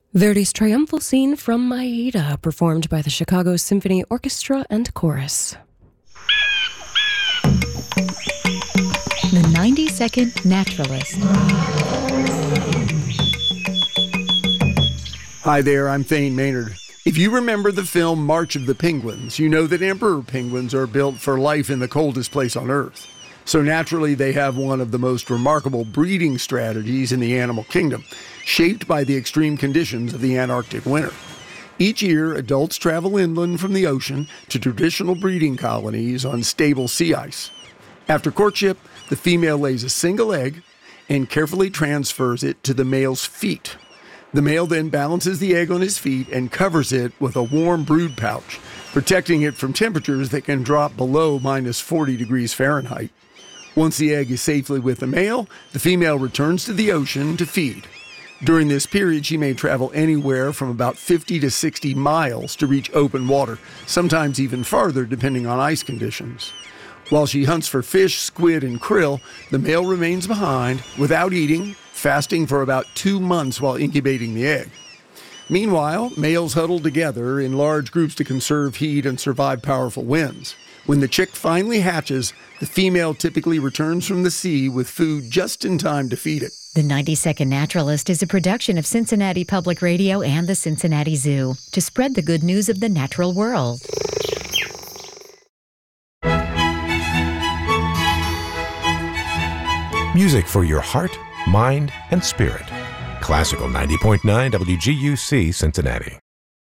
Verdi's triumphal scene from Aida, performed by the Chicago Symphony Orchestra and Chorus. The 90-Second Naturalist. Hi there, I'm Thane Maynard. If you remember the film March of the Penguins, you know that emperor penguins are built for life in the coldest place on Earth. So naturally, they have one of the most remarkable breeding strategies in the animal kingdom, shaped by the extreme conditions of the Antarctic winter. Each year, adults travel inland from the ocean to traditional breeding colonies on stable sea ice. After courtship, the female lays a single egg and carefully transfers it to the male's feet. The male then balances the egg on his feet and covers it with a warm brood pouch, protecting it from temperatures that can drop below minus 40 degrees Fahrenheit. Once the egg is safely with the male, the female returns to the ocean to feed. During this period, she may travel anywhere from about 50 to 60 miles to reach open water, sometimes even farther depending on ice conditions. While she hunts for fish, squid, and krill, the male remains behind without eating, fasting for about 2 months while incubating the egg. Meanwhile, males huddle together in large groups to conserve heat and survive powerful winds. When the chick finally hatches, the female typically returns from the sea with food just in time to feed it. The 90-Second Naturalist is a production of Cincinnati Public Radio and the Cincinnati Zoo to spread the good news of the natural world. Music for your heart, mind, and spirit. Classical 90.9 WGUC Cincinnati.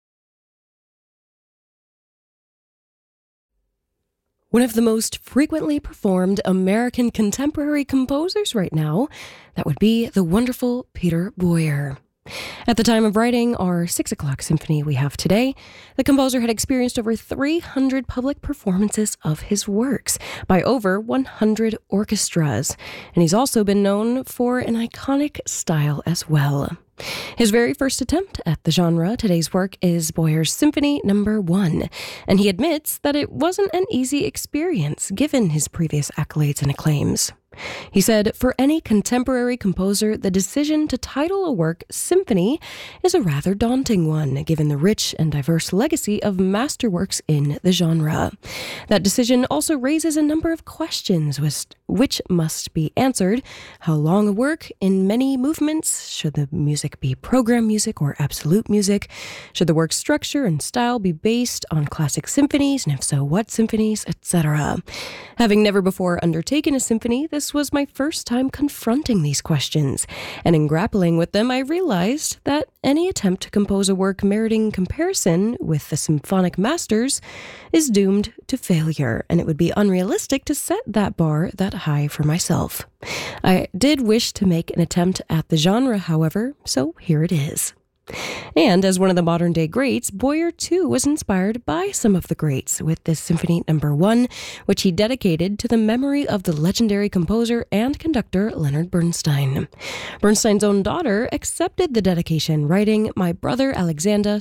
One of the most frequently performed American contemporary composers right now, that would be the wonderful Peter Boyer. At the time of writing our 6 o'clock symphony we have today, the composer had experienced over 300 public performances of his works by over 100 orchestras, and he's also been known for an iconic style as well. His very first attempt at the genre, today's work, is Boyer's Symphony No. 1, and he admits that it wasn't an easy experience given his previous accolades and acclaims. He said, "For any contemporary composer, the decision to title a work symphony is a rather daunting one, given the rich and diverse legacy of masterworks in the genre. That decision also raises a number of questions which must be answered. How long a work in many movements? Should the music be program music or absolute music? Should the work's structure and style be based on classic symphonies, and if so, what symphonies, etc.? Having never before undertaken a symphony, this was my first time confronting these questions, and in grappling with them, I realized that any attempt to compose a work meriting comparison with the symphonic masters is doomed to failure, and it would be unrealistic to set that bar that high for myself. I did wish to make an attempt at the genre, however, so here it is." And as one of the modern-day greats, Boyer, too, was inspired by some of the greats with this Symphony No. 1, which he dedicated to the memory of the legendary composer and conductor Leonard Bernstein. Bernstein's own daughter accepted the dedication, writing, "My brother Alexander,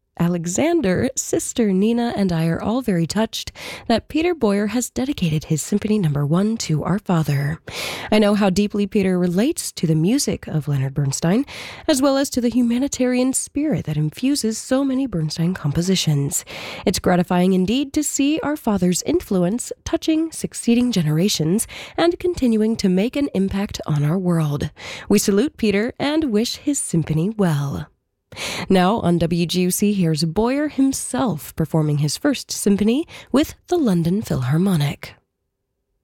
sister Nina, and I are all very touched that Peter Boyer has dedicated his Symphony No. 1 to our father. I know how deeply Peter relates to the music of Leonard Bernstein, as well as to the humanitarian spirit that infuses so many Bernstein compositions. It's gratifying indeed to see our father's influence touching succeeding generations and continuing to make an impact on our world. We salute Peter and wish his symphony well." Now on WGUC, here's Boyer himself performing his first symphony with the London Philharmonic.